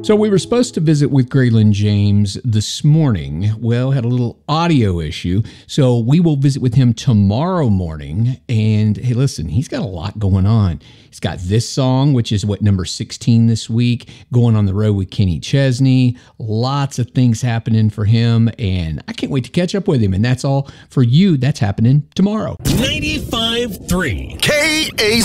So we were supposed to visit with Graylin James this morning. Well, had a little audio issue. So we will visit with him tomorrow morning. And hey, listen, he's got a lot going on. He's got this song, which is number 16 this week, going on the road with Kenny Chesney. Lots of things happening for him. And I can't wait to catch up with him. And that's all for you. That's happening tomorrow. 95.3 KAZ.